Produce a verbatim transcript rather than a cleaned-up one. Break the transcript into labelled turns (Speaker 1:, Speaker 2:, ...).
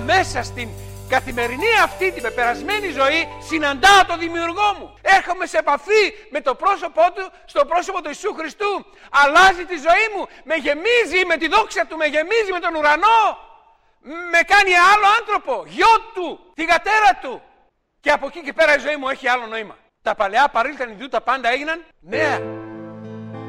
Speaker 1: Μέσα στην καθημερινή αυτή την πεπερασμένη ζωή συναντάω τον Δημιουργό μου. Έρχομαι σε επαφή με το πρόσωπό του, στο πρόσωπο του Ιησού Χριστού. Αλλάζει τη ζωή μου, με γεμίζει με τη δόξα του, με γεμίζει με τον ουρανό. Με κάνει άλλο άνθρωπο, γιο του, θυγατέρα του. Και από εκεί και πέρα η ζωή μου έχει άλλο νόημα. Τα παλαιά παρήλθαν ιδού, τα πάντα έγιναν νέα.